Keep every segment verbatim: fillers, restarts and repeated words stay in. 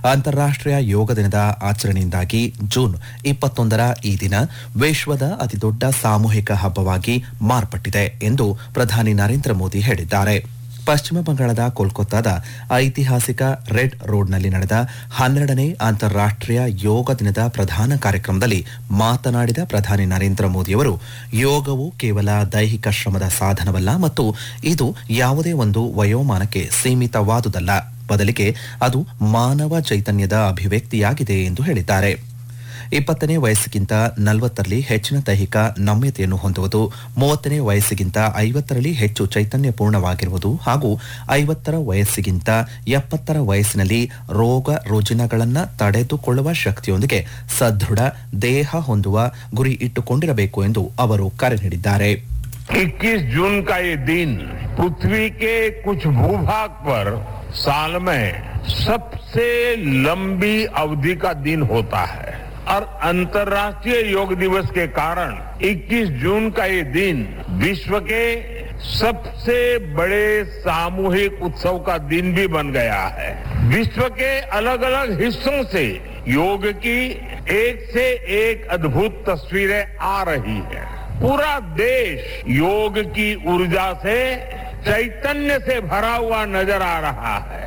ಅಂತಾರಾಷ್ಟ್ರೀಯ ಯೋಗ ದಿನದ ಆಚರಣೆಯಿಂದಾಗಿ ಜೂನ್ ಇಪ್ಪತ್ತೊಂದರ ಈ ದಿನ ವಿಶ್ವದ ಅತಿದೊಡ್ಡ ಸಾಮೂಹಿಕ ಹಬ್ಬವಾಗಿ ಮಾರ್ಪಟ್ಟಿದೆ ಎಂದು ಪ್ರಧಾನಿ ನರೇಂದ್ರ ಮೋದಿ ಹೇಳಿದ್ದಾರೆ. ಪಶ್ಚಿಮ ಬಂಗಾಳದ ಕೋಲ್ಕತ್ತಾದ ಐತಿಹಾಸಿಕ ರೆಡ್ ರೋಡ್ನಲ್ಲಿ ನಡೆದ ಹನ್ನೆರಡನೇ ಅಂತಾರಾಷ್ಟ್ರೀಯ ಯೋಗ ದಿನದ ಪ್ರಧಾನ ಕಾರ್ಯಕ್ರಮದಲ್ಲಿ ಮಾತನಾಡಿದ ಪ್ರಧಾನಿ ನರೇಂದ್ರ ಮೋದಿಯವರು, ಯೋಗವು ಕೇವಲ ದೈಹಿಕ ಶ್ರಮದ ಸಾಧನವಲ್ಲ ಮತ್ತು ಇದು ಯಾವುದೇ ಒಂದು ವಯೋಮಾನಕ್ಕೆ ಸೀಮಿತವಾದುದಲ್ಲ, ಬದಲಿಗೆ ಅದು ಮಾನವ ಚೈತನ್ಯದ ಅಭಿವ್ಯಕ್ತಿಯಾಗಿದೆ ಎಂದು ಹೇಳಿದ್ದಾರೆ. ಇಪ್ಪತ್ತನೇ ವಯಸ್ಸಿಗಿಂತ ನಲವತ್ತರಲ್ಲಿ ಹೆಚ್ಚಿನ ದೈಹಿಕ ನಮ್ಯತೆಯನ್ನು ಹೊಂದುವುದು, ಮೂವತ್ತನೇ ವಯಸ್ಸಿಗಿಂತ ಐವತ್ತರಲ್ಲಿ ಹೆಚ್ಚು ಚೈತನ್ಯಪೂರ್ಣವಾಗಿರುವುದು ಹಾಗೂ ಐವತ್ತರ ವಯಸ್ಸಿಗಿಂತ ಎಪ್ಪತ್ತರ ವಯಸ್ಸಿನಲ್ಲಿ ರೋಗ ರುಜಿನಗಳನ್ನು ತಡೆದುಕೊಳ್ಳುವ ಶಕ್ತಿಯೊಂದಿಗೆ ಸದೃಢ ದೇಹ ಹೊಂದುವ ಗುರಿ ಇಟ್ಟುಕೊಂಡಿರಬೇಕು ಎಂದು ಅವರು ಕರೆ ನೀಡಿದ್ದಾರೆ. इक्कीस जून का ये दिन पृथ्वी के कुछ भूभाग पर साल में सबसे लंबी अवधि का दिन होता है और अंतर्राष्ट्रीय योग दिवस के कारण इक्कीस जून का ये दिन विश्व के सबसे बड़े सामूहिक उत्सव का दिन भी बन गया है. विश्व के अलग अलग हिस्सों से योग की एक से एक अद्भुत तस्वीरें आ रही हैं. पूरा देश योग की ऊर्जा से चैतन्य से भरा हुआ नजर आ रहा है.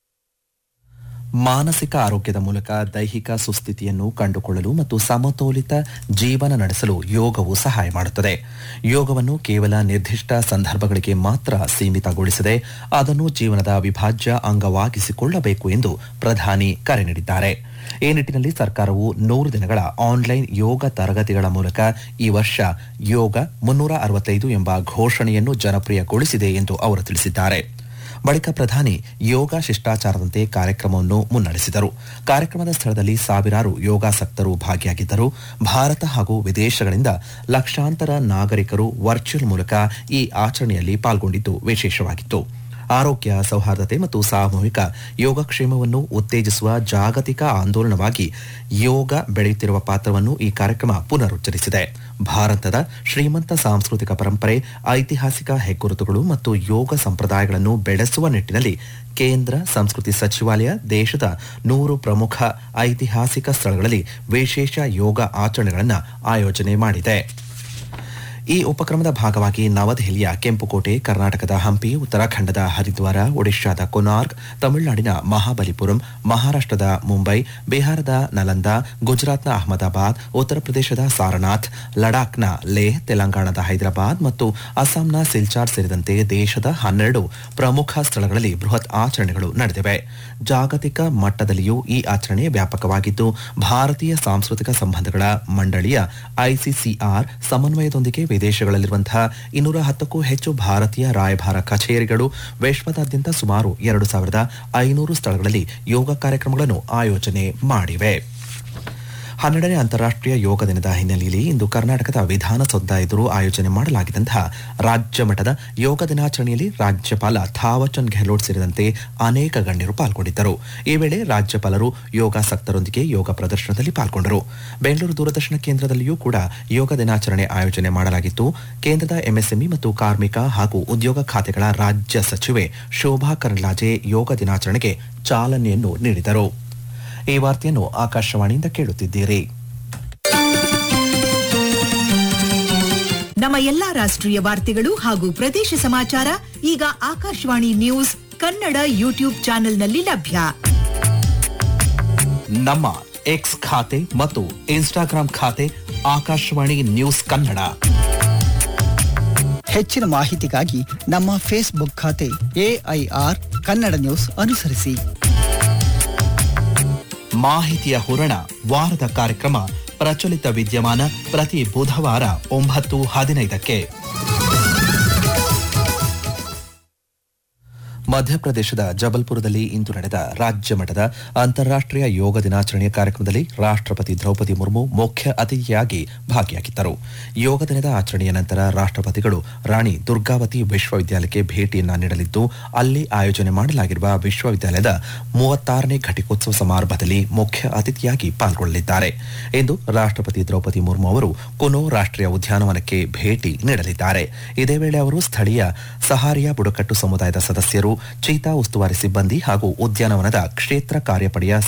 ಮಾನಸಿಕ ಆರೋಗ್ಯದ ಮೂಲಕ ದೈಹಿಕ ಸುಸ್ಥಿತಿಯನ್ನು ಕಂಡುಕೊಳ್ಳಲು ಮತ್ತು ಸಮತೋಲಿತ ಜೀವನ ನಡೆಸಲು ಯೋಗವು ಸಹಾಯ ಮಾಡುತ್ತದೆ. ಯೋಗವನ್ನು ಕೇವಲ ನಿರ್ದಿಷ್ಟ ಸಂದರ್ಭಗಳಿಗೆ ಮಾತ್ರ ಸೀಮಿತಗೊಳಿಸದೆ ಅದನ್ನು ಜೀವನದ ಅವಿಭಾಜ್ಯ ಅಂಗವಾಗಿಸಿಕೊಳ್ಳಬೇಕು ಎಂದು ಪ್ರಧಾನಿ ಕರೆ ನೀಡಿದ್ದಾರೆ. ಈ ನಿಟ್ಟಿನಲ್ಲಿ ಸರ್ಕಾರವು ನೂರು ದಿನಗಳ ಆನ್ಲೈನ್ ಯೋಗ ತರಗತಿಗಳ ಮೂಲಕ ಈ ವರ್ಷ ಯೋಗ ಮುನ್ನೂರ ಅರವತ್ತೈದು ಎಂಬ ಘೋಷಣೆಯನ್ನು ಜನಪ್ರಿಯಗೊಳಿಸಿದೆ ಎಂದು ಅವರು ತಿಳಿಸಿದ್ದಾರೆ. ಬಳಿಕ ಪ್ರಧಾನಿ ಯೋಗ ಶಿಷ್ಟಾಚಾರದಂತೆ ಕಾರ್ಯಕ್ರಮವನ್ನು ಮುನ್ನಡೆಸಿದರು. ಕಾರ್ಯಕ್ರಮದ ಸ್ಥಳದಲ್ಲಿ ಸಾವಿರಾರು ಯೋಗಾಸಕ್ತರು ಭಾಗಿಯಾಗಿದ್ದರು. ಭಾರತ ಹಾಗೂ ವಿದೇಶಗಳಿಂದ ಲಕ್ಷಾಂತರ ನಾಗರಿಕರು ವರ್ಚುವಲ್ ಮೂಲಕ ಈ ಆಚರಣೆಯಲ್ಲಿ ಪಾಲ್ಗೊಂಡಿದ್ದು ವಿಶೇಷವಾಗಿತ್ತು. ಆರೋಗ್ಯ, ಸೌಹಾರ್ದತೆ ಮತ್ತು ಸಾಮೂಹಿಕ ಯೋಗಕ್ಷೇಮವನ್ನು ಉತ್ತೇಜಿಸುವ ಜಾಗತಿಕ ಆಂದೋಲನವಾಗಿ ಯೋಗ ಬೆಳೆಯುತ್ತಿರುವ ಪಾತ್ರವನ್ನು ಈ ಕಾರ್ಯಕ್ರಮ ಪುನರುಚ್ಚರಿಸಿದೆ. ಭಾರತದ ಶ್ರೀಮಂತ ಸಾಂಸ್ಕೃತಿಕ ಪರಂಪರೆ, ಐತಿಹಾಸಿಕ ಹೆಗ್ಗುರುತುಗಳು ಮತ್ತು ಯೋಗ ಸಂಪ್ರದಾಯಗಳನ್ನು ಬೆಳೆಸುವ ನಿಟ್ಟಿನಲ್ಲಿ ಕೇಂದ್ರ ಸಂಸ್ಕೃತಿ ಸಚಿವಾಲಯ ದೇಶದ ನೂರು ಪ್ರಮುಖ ಐತಿಹಾಸಿಕ ಸ್ಥಳಗಳಲ್ಲಿ ವಿಶೇಷ ಯೋಗ ಆಚರಣೆಗಳನ್ನು ಆಯೋಜನೆ ಮಾಡಿದೆ. ಈ ಉಪಕ್ರಮದ ಭಾಗವಾಗಿ ನವದೆಹಲಿಯ ಕೆಂಪುಕೋಟೆ, ಕರ್ನಾಟಕದ ಹಂಪಿ, ಉತ್ತರಾಖಂಡದ ಹರಿದ್ವಾರ, ಒಡಿಶಾದ ಕೊನಾರ್ಕ್, ತಮಿಳುನಾಡಿನ ಮಹಾಬಲಿಪುರಂ, ಮಹಾರಾಷ್ಟ್ರದ ಮುಂಬೈ, ಬಿಹಾರದ ನಲಂದಾ, ಗುಜರಾತ್ನ ಅಹಮದಾಬಾದ್, ಉತ್ತರ ಪ್ರದೇಶದ ಸಾರನಾಥ್, ಲಡಾಖ್ನ ಲೇಹ್, ತೆಲಂಗಾಣದ ಹೈದರಾಬಾದ್ ಮತ್ತು ಅಸ್ಸಾಂನ ಸಿಲ್ಚಾರ್ ಸೇರಿದಂತೆ ದೇಶದ ಹನ್ನೆರಡು ಪ್ರಮುಖ ಸ್ಥಳಗಳಲ್ಲಿ ಬೃಹತ್ ಆಚರಣೆಗಳು ನಡೆದಿವೆ. ಜಾಗತಿಕ ಮಟ್ಟದಲ್ಲಿಯೂ ಈ ಆಚರಣೆ ವ್ಯಾಪಕವಾಗಿದ್ದು, ಭಾರತೀಯ ಸಾಂಸ್ಕೃತಿಕ ಸಂಬಂಧಗಳ ಮಂಡಳಿಯ ಐಸಿಸಿಆರ್ ಸಮನ್ವಯದೊಂದಿಗೆ ವಿದೇಶಗಳಲ್ಲಿರುವಂತಹ ಇನ್ನೂರ ಹತ್ತಕ್ಕೂ ಹೆಚ್ಚು ಭಾರತೀಯ ರಾಯಭಾರ ಕಚೇರಿಗಳು ವಿಶ್ವದಾದ್ಯಂತ ಸುಮಾರು ಎರಡು ಸಾವಿರದ ಐನೂರು ಸ್ಥಳಗಳಲ್ಲಿ ಯೋಗ ಕಾರ್ಯಕ್ರಮಗಳನ್ನು ಆಯೋಜನೆ ಮಾಡಿವೆ. ಹನ್ನೆರಡನೇ ಅಂತಾರಾಷ್ಟ್ರೀಯ ಯೋಗ ದಿನದ ಹಿನ್ನೆಲೆಯಲ್ಲಿ ಇಂದು ಕರ್ನಾಟಕದ ವಿಧಾನಸೌಧ ಎದುರು ಆಯೋಜನೆ ಮಾಡಲಾಗಿದ್ದಂತಹ ರಾಜ್ಯ ಮಟ್ಟದ ಯೋಗ ದಿನಾಚರಣೆಯಲ್ಲಿ ರಾಜ್ಯಪಾಲ ಥಾವರ್ಚಂದ್ ಗೆಹ್ಲೋಟ್ ಸೇರಿದಂತೆ ಅನೇಕ ಗಣ್ಯರು ಪಾಲ್ಗೊಂಡಿದ್ದರು. ಈ ವೇಳೆ ರಾಜ್ಯಪಾಲರು ಯೋಗಾಸಕ್ತರೊಂದಿಗೆ ಯೋಗ ಪ್ರದರ್ಶನದಲ್ಲಿ ಪಾಲ್ಗೊಂಡರು. ಬೆಂಗಳೂರು ದೂರದರ್ಶನ ಕೇಂದ್ರದಲ್ಲಿಯೂ ಕೂಡ ಯೋಗ ದಿನಾಚರಣೆ ಆಯೋಜನೆ ಮಾಡಲಾಗಿತ್ತು. ಕೇಂದ್ರದ ಎಂಎಸ್ಎಂಇ ಮತ್ತು ಕಾರ್ಮಿಕ ಹಾಗೂ ಉದ್ಯೋಗ ಖಾತೆಗಳ ರಾಜ್ಯ ಸಚಿವೆ ಶೋಭಾ ಕರಂದ್ಲಾಜೆ ಯೋಗ ದಿನಾಚರಣೆಗೆ ಚಾಲನೆಯನ್ನು ನೀಡಿದರು. ಈ ವಾರ್ತೆಯನ್ನು ಆಕಾಶವಾಣಿಯಿಂದ ಕೇಳುತ್ತಿದ್ದೀರಿ. ನಮ್ಮ ಎಲ್ಲಾ ರಾಷ್ಟ್ರೀಯ ವಾರ್ತೆಗಳು ಹಾಗೂ ಪ್ರದೇಶ ಸಮಾಚಾರ ಈಗ ಆಕಾಶವಾಣಿ ನ್ಯೂಸ್ ಕನ್ನಡ ಯೂಟ್ಯೂಬ್ ಚಾನೆಲ್ನಲ್ಲಿ ಲಭ್ಯ. ನಮ್ಮ ಎಕ್ಸ್ ಖಾತೆ ಮತ್ತು ಇನ್ಸ್ಟಾಗ್ರಾಂ ಖಾತೆ ಆಕಾಶವಾಣಿ ನ್ಯೂಸ್ ಕನ್ನಡ. ಹೆಚ್ಚಿನ ಮಾಹಿತಿಗಾಗಿ ನಮ್ಮ ಫೇಸ್ಬುಕ್ ಖಾತೆ ಎಐಆರ್ ಕನ್ನಡ ನ್ಯೂಸ್ ಅನುಸರಿಸಿ. ಮಾಹಿತಿಯ ಹೂರಣ ವಾರದ ಕಾರ್ಯಕ್ರಮ ಪ್ರಚಲಿತ ವಿದ್ಯಮಾನ ಪ್ರತಿ ಬುಧವಾರ ಒಂಬತ್ತು ಹದಿನೈದಕ್ಕೆ. ಮಧ್ಯಪ್ರದೇಶದ ಜಬಲ್ಪುರದಲ್ಲಿ ಇಂದು ನಡೆದ ರಾಜ್ಯ ಮಟ್ಟದ ಅಂತಾರಾಷ್ಟ್ರೀಯ ಯೋಗ ದಿನಾಚರಣೆಯ ಕಾರ್ಯಕ್ರಮದಲ್ಲಿ ರಾಷ್ಟ್ರಪತಿ ದ್ರೌಪದಿ ಮುರ್ಮು ಮುಖ್ಯ ಅತಿಥಿಯಾಗಿ ಭಾಗಿಯಾಗಿದ್ದರು. ಯೋಗ ದಿನದ ಆಚರಣೆಯ ನಂತರ ರಾಷ್ಟ್ರಪತಿಗಳು ರಾಣಿ ದುರ್ಗಾವತಿ ವಿಶ್ವವಿದ್ಯಾಲಯಕ್ಕೆ ಭೇಟಿಯನ್ನ ನೀಡಲಿದ್ದು, ಅಲ್ಲಿ ಆಯೋಜನೆ ಮಾಡಲಾಗಿರುವ ವಿಶ್ವವಿದ್ಯಾಲಯದ ಮೂವತ್ತಾರನೇ ಘಟಿಕೋತ್ಸವ ಸಮಾರಂಭದಲ್ಲಿ ಮುಖ್ಯ ಅತಿಥಿಯಾಗಿ ಪಾಲ್ಗೊಳ್ಳಲಿದ್ದಾರೆ. ಇಂದು ರಾಷ್ಟ್ರಪತಿ ದ್ರೌಪದಿ ಮುರ್ಮು ಅವರು ಕುನೋ ರಾಷ್ಟ್ರೀಯ ಉದ್ಯಾನವನಕ್ಕೆ ಭೇಟಿ ನೀಡಲಿದ್ದಾರೆ. ಇದೇ ವೇಳೆ ಅವರು ಸ್ಥಳೀಯ ಸಹಾರಿಯಾ ಬುಡಕಟ್ಟು ಸಮುದಾಯದ ಸದಸ್ಯರು, ಚೀತಾ ಉಸ್ತುವಾರಿ ಸಿಬ್ಬಂದಿ ಹಾಗೂ ಉದ್ಯಾನವನದ ಕ್ಷೇತ್ರ ಕಾರ್ಯಪಡೆಯ